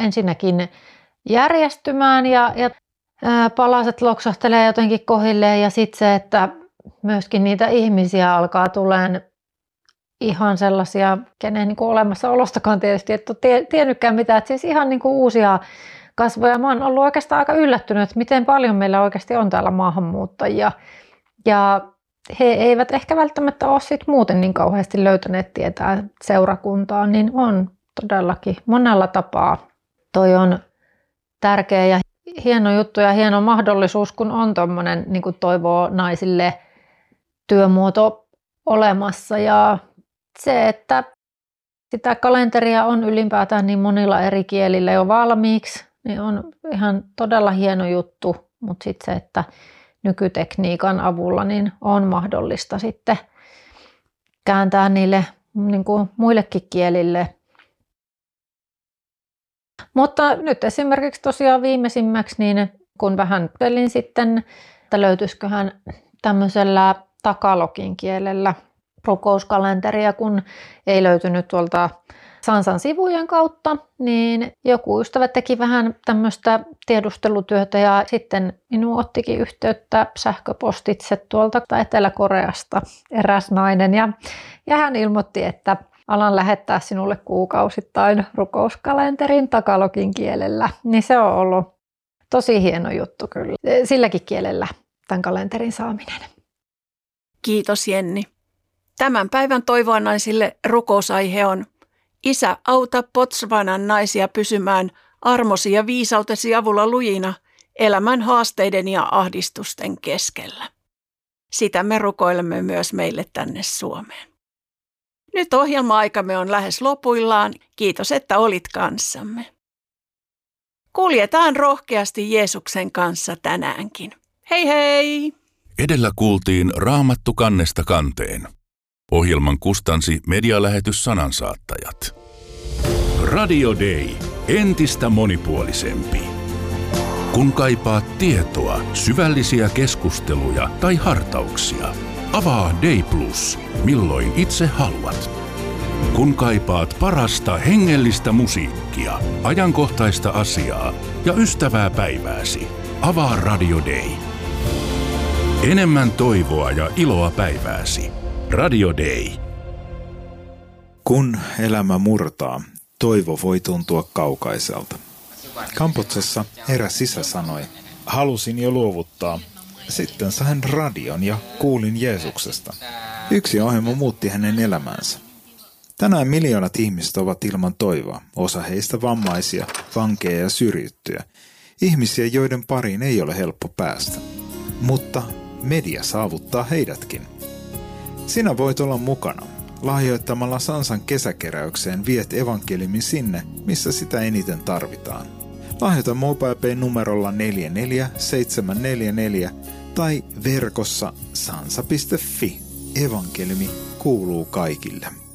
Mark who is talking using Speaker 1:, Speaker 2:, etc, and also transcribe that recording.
Speaker 1: ensinnäkin järjestymään ja palaset loksahtelee jotenkin kohilleen ja sitten se, että myöskin niitä ihmisiä alkaa tulemaan ihan sellaisia, kenen niin olemassaolostakaan tietysti, että ole tiennytkään mitään, että siis ihan niin kuin uusia kasvoja. Mä oon ollut oikeastaan aika yllättynyt, että miten paljon meillä oikeasti on täällä maahanmuuttajia ja he eivät ehkä välttämättä ole sit muuten niin kauheasti löytäneet tietää seurakuntaa, niin on todellakin monella tapaa. Toi on tärkeä ja hieno juttu ja hieno mahdollisuus, kun on tuommoinen niin kuin toivoo naisille työmuoto olemassa ja se, että sitä kalenteria on ylipäätään niin monilla eri kielillä jo valmiiksi, niin on ihan todella hieno juttu, mutta sitten se, että nykytekniikan avulla niin on mahdollista sitten kääntää niille niin kuin muillekin kielille. Mutta nyt esimerkiksi tosiaan viimeisimmäksi, niin kun vähän pelin sitten, että löytyisiköhän tämmöisellä tagalogin kielellä rukouskalenteria, kun ei löytynyt tuolta Sansan sivujen kautta, niin joku ystävä teki vähän tämmöistä tiedustelutyötä ja sitten minun ottikin yhteyttä sähköpostitse tuolta Etelä-Koreasta eräs nainen ja hän ilmoitti, että alan lähettää sinulle kuukausittain rukouskalenterin tagalogin kielellä, niin se on ollut tosi hieno juttu kyllä, silläkin kielellä tämän kalenterin saaminen.
Speaker 2: Kiitos Jenni. Tämän päivän toivoa naisille rukousaihe on: Isä, auta Botswanan naisia pysymään armosi ja viisautesi avulla lujina elämän haasteiden ja ahdistusten keskellä. Sitä me rukoilemme myös meille tänne Suomeen. Nyt ohjelma-aikamme on lähes lopuillaan. Kiitos, että olit kanssamme. Kuljetaan rohkeasti Jeesuksen kanssa tänäänkin. Hei hei!
Speaker 3: Edellä kuultiin Raamattu kannesta kanteen. Ohjelman kustansi medialähetys Sanansaattajat. Radio Day. Entistä monipuolisempi. Kun kaipaat tietoa, syvällisiä keskusteluja tai hartauksia, avaa Day Plus, milloin itse haluat. Kun kaipaat parasta hengellistä musiikkia, ajankohtaista asiaa ja ystävää päivääsi, avaa Radio Day. Enemmän toivoa ja iloa päivääsi. Radio Day.
Speaker 4: Kun elämä murtaa, toivo voi tuntua kaukaiselta. Kampuksessa eräs isä sanoi: halusin jo luovuttaa. Sitten sain radion ja kuulin Jeesuksesta. Yksi ohjelma muutti hänen elämänsä. Tänään miljoonat ihmiset ovat ilman toivoa. Osa heistä vammaisia, vankeja ja syrjittyjä. Ihmisiä, joiden pariin ei ole helppo päästä. Mutta media saavuttaa heidätkin. Sinä voit olla mukana. Lahjoittamalla Sansan kesäkeräykseen viet evankeliumin sinne, missä sitä eniten tarvitaan. Lahjoita MobilePay numerolla 44744 tai verkossa sansa.fi. Evankeliumi kuuluu kaikille.